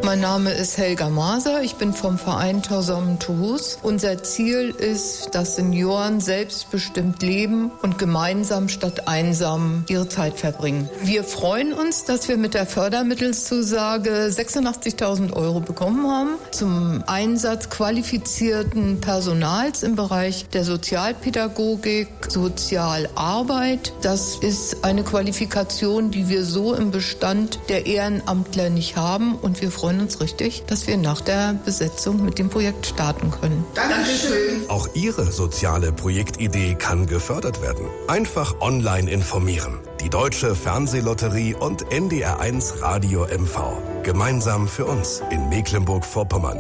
Mein Name ist Helga Maser, ich bin vom Verein Zusammen Toulouse. Unser Ziel ist, dass Senioren selbstbestimmt leben und gemeinsam statt einsam ihre Zeit verbringen. Wir freuen uns, dass wir mit der Fördermittelzusage 86.000 € bekommen haben zum Einsatz qualifizierten Personals im Bereich der Sozialpädagogik, Sozialarbeit. Das ist eine Qualifikation, die wir so im Bestand der Ehrenamtler nicht haben, und wir freuen uns richtig, dass wir nach der Besetzung mit dem Projekt starten können. Dankeschön. Auch Ihre soziale Projektidee kann gefördert werden. Einfach online informieren. Die Deutsche Fernsehlotterie und NDR1 Radio MV. Gemeinsam für uns in Mecklenburg-Vorpommern.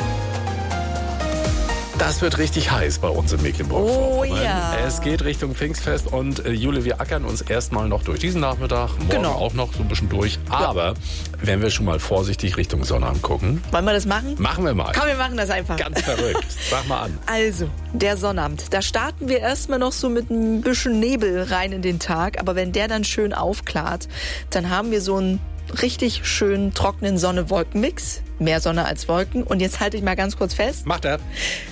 Das wird richtig heiß bei uns in Mecklenburg-Vorpommern. Oh ja. Es geht Richtung Pfingstfest und Jule, wir ackern uns erstmal noch durch diesen Nachmittag, morgen auch noch so ein bisschen durch. Aber wenn wir schon mal vorsichtig Richtung Sonnabend gucken. Wollen wir das machen? Machen wir mal. Komm, wir machen das einfach. Ganz verrückt. Sag mal an. Also, der Sonnabend. Da starten wir erstmal noch so mit ein bisschen Nebel rein in den Tag. Aber wenn der dann schön aufklart, dann haben wir so einen richtig schönen trockenen Sonne-Wolken-Mix. Mehr Sonne als Wolken. Und jetzt halte ich mal ganz kurz fest. Macht er.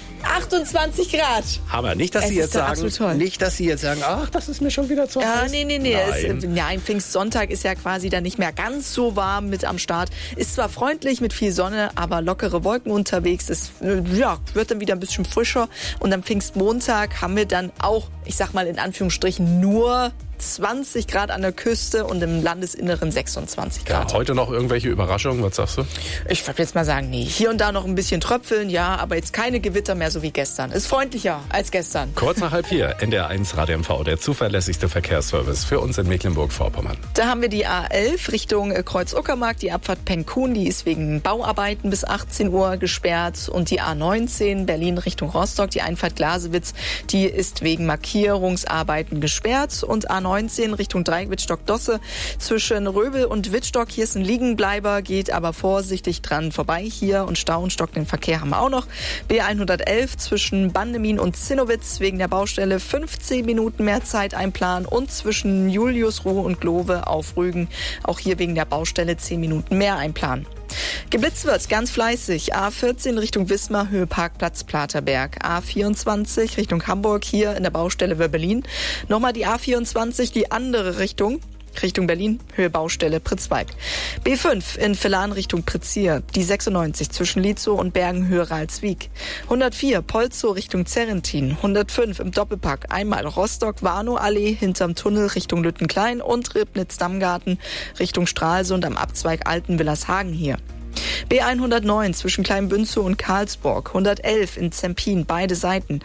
28 Grad. Hammer. Nicht, dass Sie jetzt sagen, ach, das ist mir schon wieder zu heiß. Nee. Nein, Pfingstsonntag ist ja quasi dann nicht mehr ganz so warm mit am Start. Ist zwar freundlich mit viel Sonne, aber lockere Wolken unterwegs. Es wird dann wieder ein bisschen frischer. Und am Pfingstmontag haben wir dann auch, ich sag mal in Anführungsstrichen, nur 20 Grad an der Küste und im Landesinneren 26 Grad. Ja, heute noch irgendwelche Überraschungen, was sagst du? Ich würde jetzt mal sagen, nee. Hier und da noch ein bisschen Tröpfeln, ja, aber jetzt keine Gewitter mehr so wie gestern. Ist freundlicher als gestern. Kurz nach 3:30, NDR1 Radio MV, der zuverlässigste Verkehrsservice für uns in Mecklenburg-Vorpommern. Da haben wir die A11 Richtung Kreuz-Uckermark, die Abfahrt Penkun, die ist wegen Bauarbeiten bis 18 Uhr gesperrt. Und die A19 Berlin Richtung Rostock, die Einfahrt Glasewitz, die ist wegen Markierungsarbeiten gesperrt. Und A19 Richtung Dreieck Wittstock-Dosse zwischen Röbel und Wittstock. Hier ist ein Liegenbleiber, geht aber vorsichtig dran vorbei hier. Und Stau und stockenden Verkehr haben wir auch noch. B111 zwischen Bandemin und Zinnowitz wegen der Baustelle 15 Minuten mehr Zeit einplanen. Und zwischen Juliusruh und Glove auf Rügen auch hier wegen der Baustelle 10 Minuten mehr einplanen. Geblitzt wird ganz fleißig. A14 Richtung Wismar, Höhe Parkplatz Platerberg. A24 Richtung Hamburg, hier in der Baustelle Wörbelin. Nochmal die A24, die andere Richtung Berlin, Höhe Baustelle Pritzwalk. B5 in Villan Richtung Prizier. Die 96 zwischen Lietzow und Bergen, Höhe Ralswiek. 104 Polzow Richtung Zerrentin. 105 im Doppelpack einmal Rostock-Warnow-Allee hinterm Tunnel Richtung Lüttenklein und Ribnitz-Dammgarten Richtung Stralsund am Abzweig Alten-Willershagen hier. B109 zwischen Kleinbünzow und Karlsburg, 111 in Zempin, beide Seiten.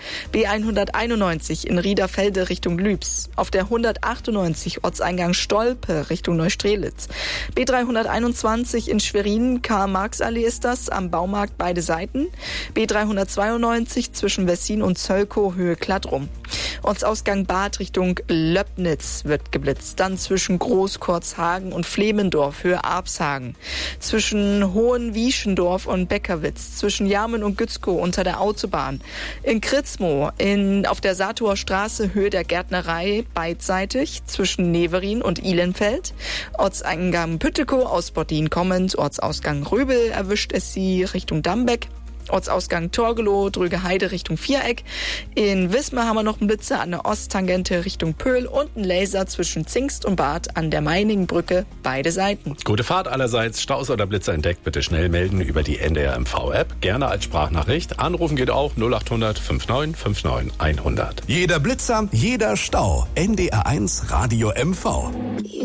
B191 in Riederfelde Richtung Lübs. Auf der 198 Ortseingang Stolpe Richtung Neustrelitz. B321 in Schwerin, Karl-Marx-Allee ist das, am Baumarkt beide Seiten. B392 zwischen Wessin und Zölkow, Höhe Klattrum. Ortsausgang Bad Richtung Löbnitz wird geblitzt. Dann zwischen Großkorzhagen und Flemendorf, Höhe Abshagen. Zwischen Hohenwieschendorf und Beckerwitz. Zwischen Jarmen und Gützkow unter der Autobahn. In Kritzmow auf der Saatower Straße, Höhe der Gärtnerei, beidseitig. Zwischen Neverin und Ihlenfeld. Ortseingang Püttekow aus Bordin kommend. Ortsausgang Röbel erwischt es sie Richtung Dambeck. Ortsausgang Torgelow, Drögeheide Richtung Viereck. In Wismar haben wir noch einen Blitzer an der Osttangente Richtung Pöhl und einen Laser zwischen Zingst und Bad an der Meiningenbrücke, beide Seiten. Gute Fahrt allerseits. Staus oder Blitzer entdeckt, bitte schnell melden über die NDR MV-App. Gerne als Sprachnachricht. Anrufen geht auch 0800 59 59 100. Jeder Blitzer, jeder Stau. NDR1 Radio MV.